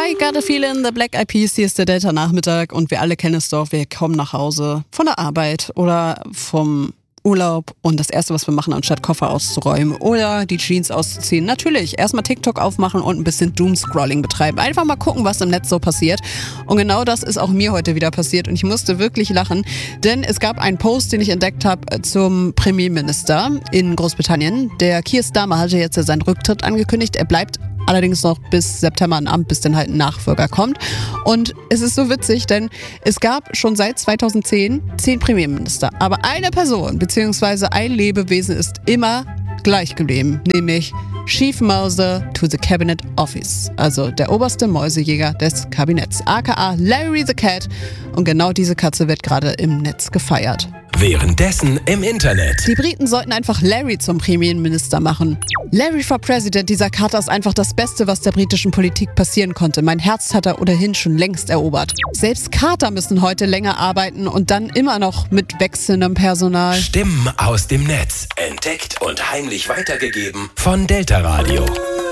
I got a feeling, the Black Eyed Peas, hier ist der Delta-Nachmittag und wir alle kennen es doch, wir kommen nach Hause von der Arbeit oder vom Urlaub und das Erste, was wir machen, anstatt Koffer auszuräumen oder die Jeans auszuziehen, natürlich erstmal TikTok aufmachen und ein bisschen Doomscrolling betreiben. Einfach mal gucken, was im Netz so passiert. Und genau das ist auch mir heute wieder passiert und ich musste wirklich lachen, denn es gab einen Post, den ich entdeckt habe zum Premierminister in Großbritannien. Der Keir Starmer hatte jetzt ja seinen Rücktritt angekündigt. Er bleibt allerdings noch bis September im Amt, bis dann halt ein Nachfolger kommt. Und es ist so witzig, denn es gab schon seit 2010 10 Premierminister. Aber eine Person bzw. ein Lebewesen ist immer gleich geblieben, nämlich Chief Mouser to the Cabinet Office, also der oberste Mäusejäger des Kabinetts, aka Larry the Cat. Und genau diese Katze wird gerade im Netz gefeiert. Währenddessen im Internet. Die Briten sollten einfach Larry zum Premierminister machen. Larry for President, dieser Kater ist einfach das Beste, was der britischen Politik passieren konnte. Mein Herz hat er ohnehin schon längst erobert. Selbst Kater müssen heute länger arbeiten und dann immer noch mit wechselndem Personal. Stimmen aus dem Netz. Entdeckt und heimlich weitergegeben von Delta Radio.